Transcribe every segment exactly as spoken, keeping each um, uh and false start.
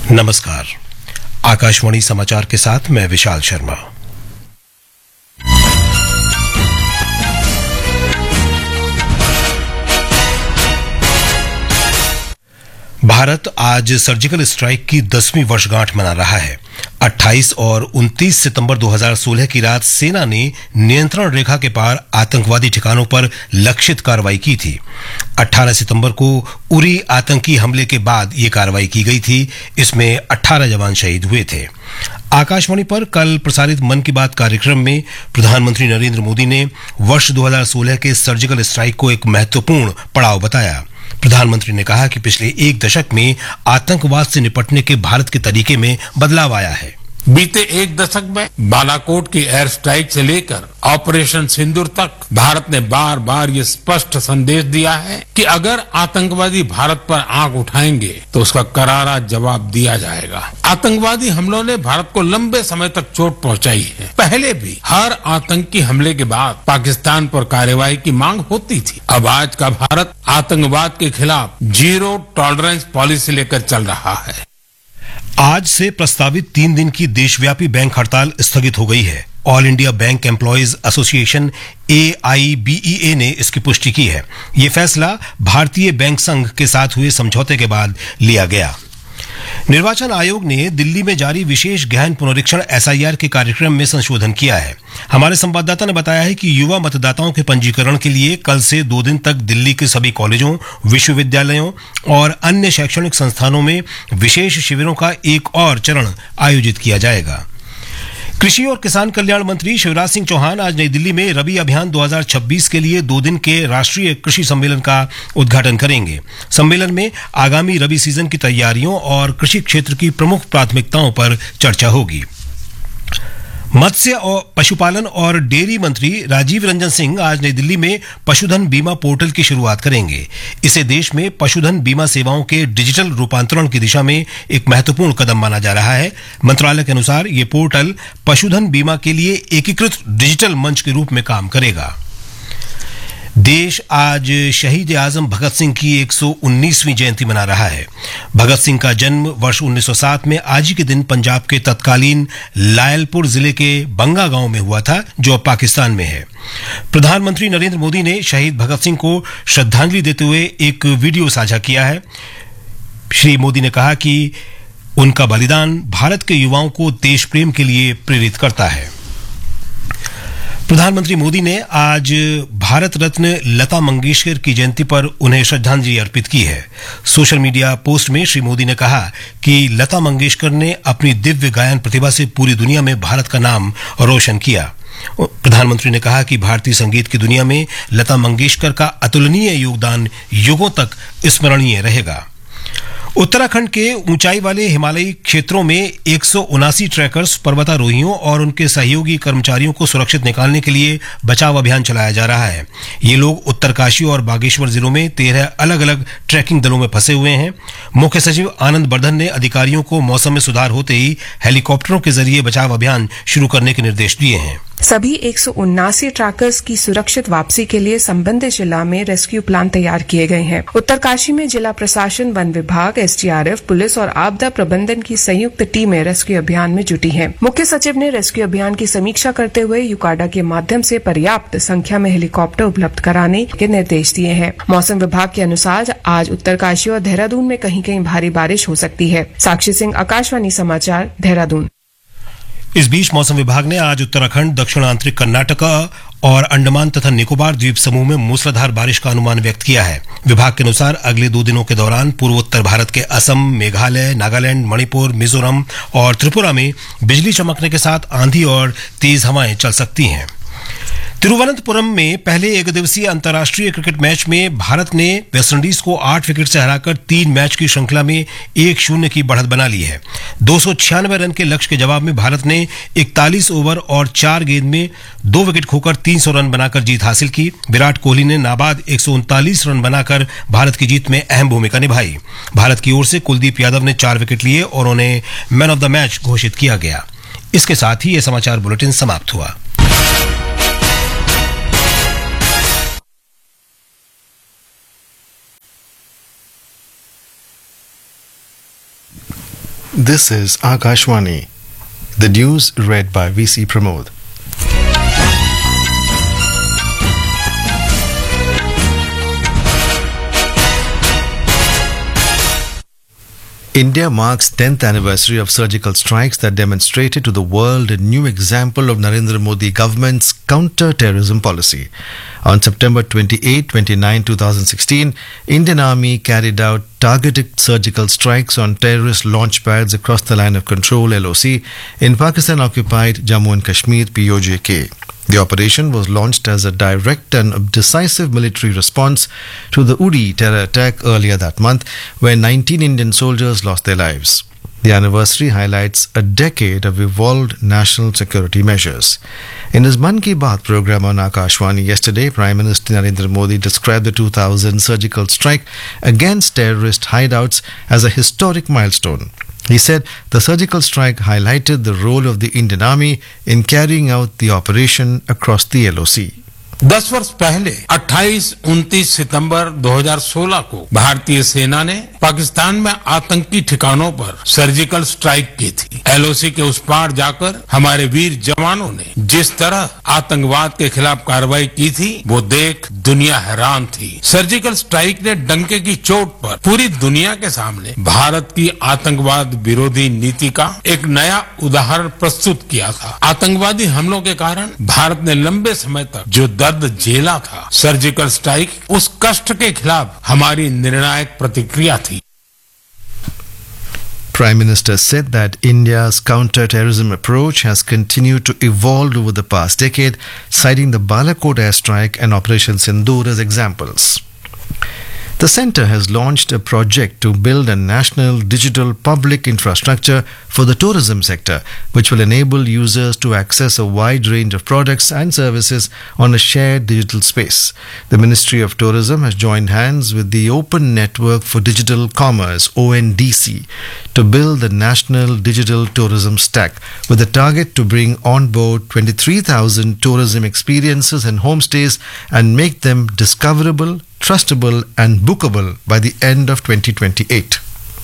नमस्कार। आकाशवाणी समाचार के साथ मैं विशाल शर्मा। भारत आज सर्जिकल स्ट्राइक की दसवीं वर्षगांठ मना रहा है। अट्ठाईस और उनतीस सितंबर दो हज़ार सोलह की रात सेना ने नियंत्रण रेखा के पार आतंकवादी ठिकानों पर लक्षित कार्रवाई की थी। अठारह सितंबर को उरी आतंकी हमले के बाद ये कार्रवाई की गई थी। इसमें अठारह जवान शहीद हुए थे। आकाशवाणी पर कल प्रसारित मन की बात कार्यक्रम में प्रधानमंत्री नरेंद्र मोदी ने वर्ष दो हज़ार सोलह के सर्जिकल स्ट्राइक को एक महत्वपूर्ण पड़ाव बताया। प्रधानमंत्री ने कहा कि पिछले एक दशक में आतंकवाद से निपटने के भारत के तरीके में बदलाव आया है। बीते एक दशक में बालाकोट की एयर स्ट्राइक से लेकर ऑपरेशन सिंदूर तक भारत ने बार बार ये स्पष्ट संदेश दिया है कि अगर आतंकवादी भारत पर आंख उठाएंगे तो उसका करारा जवाब दिया जाएगा। आतंकवादी हमलों ने भारत को लंबे समय तक चोट पहुंचाई है। पहले भी हर आतंकी हमले के बाद पाकिस्तान पर कार्रवाई की मांग होती थी। अब आज का भारत आतंकवाद के खिलाफ जीरो टॉलरेंस पॉलिसी लेकर चल रहा है। आज से प्रस्तावित तीन दिन की देशव्यापी बैंक हड़ताल स्थगित हो गई है। All India bank employees association ए आई बी ई ए ने इसकी पुष्टि की है। ये फैसला भारतीय बैंक संघ के साथ हुए समझौते के बाद लिया गया। निर्वाचन आयोग ने दिल्ली में जारी विशेष गहन पुनरीक्षण एस आई आर के कार्यक्रम में संशोधन किया है। हमारे संवाददाता ने बताया है कि युवा मतदाताओं के पंजीकरण के लिए कल से दो दिन तक दिल्ली के सभी कॉलेजों, विश्वविद्यालयों और अन्य शैक्षणिक संस्थानों में विशेष शिविरों का एक और चरण आयोजित किया जाएगा। कृषि और किसान कल्याण मंत्री शिवराज सिंह चौहान आज नई दिल्ली में रबी अभियान दो हज़ार छब्बीस के लिए दो दिन के राष्ट्रीय कृषि सम्मेलन का उद्घाटन करेंगे। सम्मेलन में आगामी रबी सीजन की तैयारियों और कृषि क्षेत्र की प्रमुख प्राथमिकताओं पर चर्चा होगी। मत्स्य और पशुपालन और डेयरी मंत्री राजीव रंजन सिंह आज नई दिल्ली में पशुधन बीमा पोर्टल की शुरुआत करेंगे। इसे देश में पशुधन बीमा सेवाओं के डिजिटल रूपांतरण की दिशा में एक महत्वपूर्ण कदम माना जा रहा है। मंत्रालय के अनुसार ये पोर्टल पशुधन बीमा के लिए एकीकृत डिजिटल मंच के रूप में काम करेगा। देश आज शहीद आजम भगत सिंह की एक सौ उन्नीसवीं जयंती मना रहा है। भगत सिंह का जन्म वर्ष उन्नीस सौ सात में आज ही के दिन पंजाब के तत्कालीन लायलपुर जिले के बंगा गांव में हुआ था, जो अब पाकिस्तान में है। प्रधानमंत्री नरेंद्र मोदी ने शहीद भगत सिंह को श्रद्धांजलि देते हुए एक वीडियो साझा किया है। श्री मोदी ने कहा कि उनका बलिदान भारत के युवाओं को देश प्रेम के लिए प्रेरित करता है। प्रधानमंत्री मोदी ने आज भारत रत्न लता मंगेशकर की जयंती पर उन्हें श्रद्धांजलि अर्पित की है। सोशल मीडिया पोस्ट में श्री मोदी ने कहा कि लता मंगेशकर ने अपनी दिव्य गायन प्रतिभा से पूरी दुनिया में भारत का नाम रोशन किया। प्रधानमंत्री ने कहा कि भारतीय संगीत की दुनिया में लता मंगेशकर का अतुलनीय योगदान युगों तक स्मरणीय रहेगा। उत्तराखंड के ऊंचाई वाले हिमालयी क्षेत्रों में एक सौ उनासी ट्रैकर्स, पर्वतारोहियों और उनके सहयोगी कर्मचारियों को सुरक्षित निकालने के लिए बचाव अभियान चलाया जा रहा है। ये लोग उत्तरकाशी और बागेश्वर जिलों में तेरह अलग अलग ट्रैकिंग दलों में फंसे हुए हैं। मुख्य सचिव आनंद बर्धन ने अधिकारियों को मौसम में सुधार होते ही हेलीकॉप्टरों के जरिए बचाव अभियान शुरू करने के निर्देश दिए हैं। सभी एक सौ उन्नासी ट्रैकर्स की सुरक्षित वापसी के लिए संबंधित जिला में रेस्क्यू प्लान तैयार किए गए हैं। उत्तरकाशी में जिला प्रशासन, वन विभाग, S D R F, police और आपदा प्रबंधन की संयुक्त टीमें रेस्क्यू अभियान में जुटी हैं। मुख्य सचिव ने रेस्क्यू अभियान की समीक्षा करते हुए यूकाडा के माध्यम से पर्याप्त संख्या में हेलीकॉप्टर उपलब्ध कराने के निर्देश दिए हैं। मौसम विभाग के अनुसार आज उत्तरकाशी और देहरादून में कहीं कहीं भारी बारिश हो सकती है। साक्षी सिंह, आकाशवाणी समाचार, देहरादून। इस बीच मौसम विभाग ने आज उत्तराखंड, दक्षिण आंतरिक कर्नाटका और अंडमान तथा निकोबार द्वीप समूह में मूसलाधार बारिश का अनुमान व्यक्त किया है। विभाग के अनुसार अगले दो दिनों के दौरान पूर्वोत्तर भारत के असम, मेघालय, नागालैंड, मणिपुर, मिजोरम और त्रिपुरा में बिजली चमकने के साथ आंधी और तेज हवाएं चल सकती हैं। तिरुवनंतपुरम में पहले एक दिवसीय अंतर्राष्ट्रीय क्रिकेट मैच में भारत ने वेस्टइंडीज को आठ विकेट से हराकर तीन मैच की श्रृंखला में एक शून्य की बढ़त बना ली है। दो सौ छियानवे रन के लक्ष्य के जवाब में भारत ने इकतालीस ओवर और चार गेंद में दो विकेट खोकर तीन सौ रन बनाकर जीत हासिल की। विराट कोहली ने नाबाद एक सौ उनतालीस रन बनाकर भारत की जीत में अहम भूमिका निभाई। भारत की ओर से कुलदीप यादव ने चार विकेट लिए और उन्हें मैन ऑफ द मैच घोषित किया गया। इसके साथ ही यह समाचार बुलेटिन समाप्त हुआ। This is Akashwani. The news read by V C Pramod. India marks tenth anniversary of surgical strikes that demonstrated to the world a new example of Narendra Modi government's counter-terrorism policy. On September twenty-eighth, twenty-ninth, twenty sixteen, Indian Army carried out targeted surgical strikes on terrorist launch pads across the line of control L O C in Pakistan-occupied Jammu and Kashmir P O J K. The operation was launched as a direct and decisive military response to the Uri terror attack earlier that month, where nineteen Indian soldiers lost their lives. The anniversary highlights a decade of evolved national security measures. In his Mann Ki Baat program on Akashwani yesterday, Prime Minister Narendra Modi described the two thousand surgical strike against terrorist hideouts as a historic milestone. He said the surgical strike highlighted the role of the Indian Army in carrying out the operation across the L O C. दस वर्ष पहले अट्ठाईस उनतीस सितंबर दो हज़ार सोलह को भारतीय सेना ने पाकिस्तान में आतंकी ठिकानों पर सर्जिकल स्ट्राइक की थी। एल ओ सी के उस पार जाकर हमारे वीर जवानों ने जिस तरह आतंकवाद के खिलाफ कार्रवाई की थी, वो देख दुनिया हैरान थी। सर्जिकल स्ट्राइक ने डंके की चोट पर पूरी दुनिया के सामने भारत की आतंकवाद विरोधी नीति का एक नया उदाहरण प्रस्तुत किया था। आतंकवादी हमलों के कारण भारत ने लंबे समय तक जो दर्द झेला था, सर्जिकल स्ट्राइक उस कष्ट के खिलाफ हमारी निर्णायक प्रतिक्रिया थी। Prime Minister said that India's counter-terrorism approach has continued to evolve over the past decade, citing the Balakot airstrike and Operation Sindoor as examples. The centre has launched a project to build a national digital public infrastructure for the tourism sector, which will enable users to access a wide range of products and services on a shared digital space. The Ministry of Tourism has joined hands with the Open Network for Digital Commerce (O N D C) to build the National Digital Tourism Stack, with a target to bring on board twenty-three thousand tourism experiences and homestays and make them discoverable, trustable and bookable by the end of twenty twenty-eight.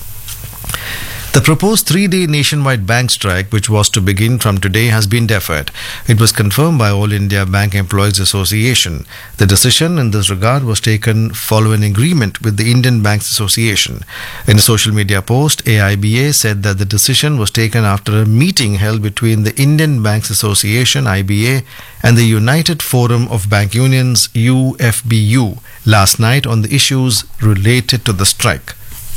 The proposed three-day nationwide bank strike, which was to begin from today, has been deferred. It was confirmed by All India Bank Employees Association. The decision in this regard was taken following an agreement with the Indian Banks Association. In a social media post, A I B A said that the decision was taken after a meeting held between the Indian Banks Association I B A and the United Forum of Bank Unions U F B U last night on the issues related to the strike.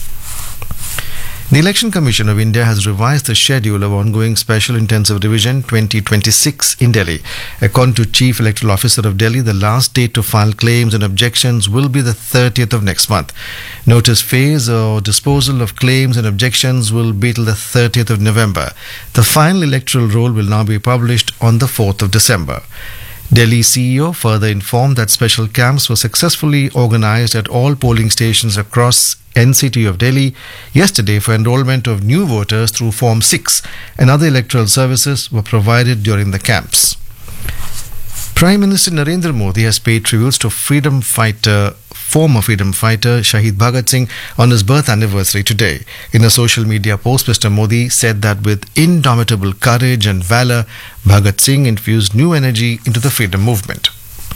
The Election Commission of India has revised the schedule of ongoing Special Intensive Revision twenty twenty-six in Delhi. According to Chief Electoral Officer of Delhi, the last date to file claims and objections will be the thirtieth of next month. Notice phase or disposal of claims and objections will be till the thirtieth of November. The final electoral roll will now be published on the fourth of December. Delhi C E O further informed that special camps were successfully organized at all polling stations across N C T of Delhi yesterday for enrollment of new voters through Form six, and other electoral services were provided during the camps. Prime Minister Narendra Modi has paid tributes to freedom fighter, former freedom fighter Shahid Bhagat Singh on his birth anniversary today. In a social media post, Mister Modi said that with indomitable courage and valor, Bhagat Singh infused new energy into the freedom movement.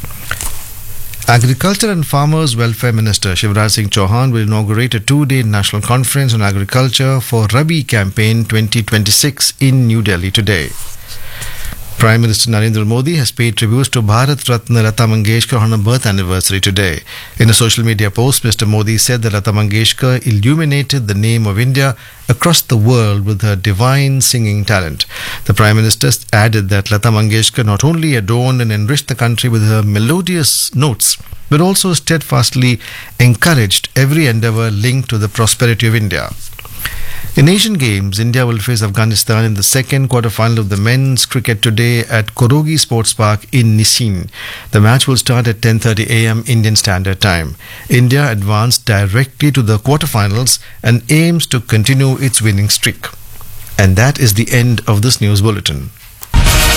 Agriculture and Farmers Welfare Minister Shivraj Singh Chauhan will inaugurate a two-day national conference on agriculture for Rabi campaign twenty twenty-six in New Delhi today. Prime Minister Narendra Modi has paid tributes to Bharat Ratna Lata Mangeshkar on her birth anniversary today. In a social media post, Mister Modi said that Lata Mangeshkar illuminated the name of India across the world with her divine singing talent. The Prime Minister added that Lata Mangeshkar not only adorned and enriched the country with her melodious notes, but also steadfastly encouraged every endeavour linked to the prosperity of India. In Asian Games, India will face Afghanistan in the second quarter-final of the men's cricket today at Korogi Sports Park in Niseen. The match will start at ten thirty a m Indian Standard Time. India advanced directly to the quarter-finals and aims to continue its winning streak. And that is the end of this news bulletin.